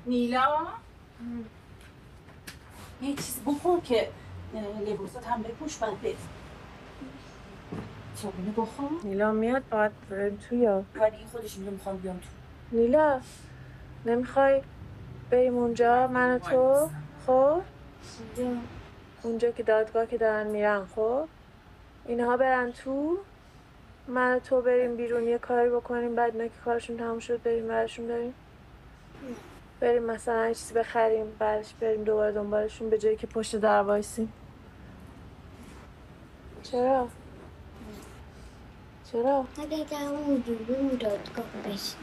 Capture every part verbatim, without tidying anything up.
نیلا یه چیز بخور که لباسات هم بپوش بعد بریم. صابونه بخور. نیلا میاد باید بریم تو یا ولی خودش میگه میخوام بیام تو. نیلا نمیخوای بریم اونجا من و تو؟ خب اونجا که دادگاه که دارن میرن خب اینها برن تو من و تو بریم بیرون یه کاری بکنیم بعد اینا که کارشون تموم شد بریم برشون بریم بریم مثلا یه چیزی بخریم بعدش بریم دوباره دنبالشون به جایی که پشت در وایسیم. چرا؟ چرا؟ اگه که همون جلوی دادگاه بشیم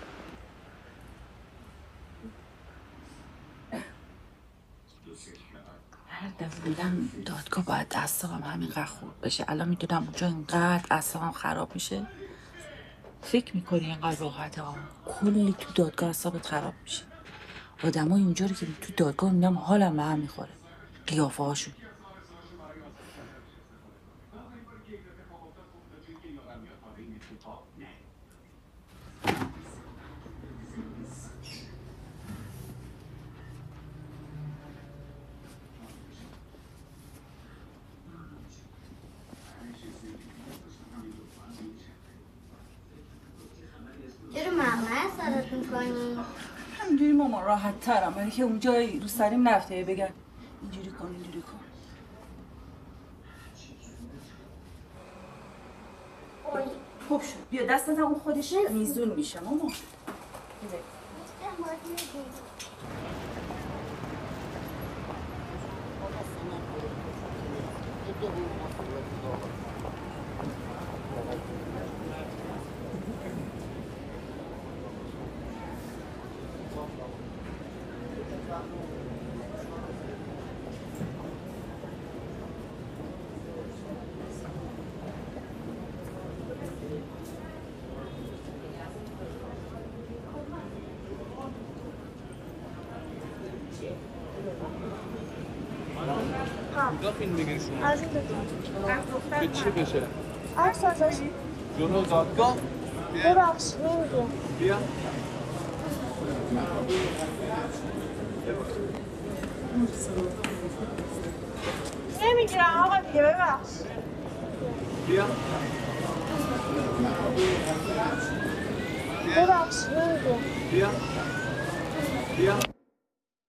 هر دفعه میگم دادگاه باید اعصابم همینقدر خورد بشه. الان میدونم اونجا اینقدر اعصابم خراب میشه. فکر میکنی اینقدر راحته ها؟ کلی تو دادگاه اعصابت خراب میشه. آدمای اونجا رو که تو دادگاه میبینم حالم به هم میخوره. قیافه هاشون. چرا ماما صدات میکنی؟ همینجوری ماما راحت ترم ولی که اونجا رو سریم نرفته بگن اینجوری کن اینجوری کن. خوب شد بیا دستت اون خودشه میزون میشه ماما. کجا فیلم بگیر شما؟ از این دوتا به چی بشه؟ هر سازش جلو دادگاه؟ ببخش نمیدون بیا نمیگیرم آقا دیگه ببخش بیا ببخش نمیدون بیا بیا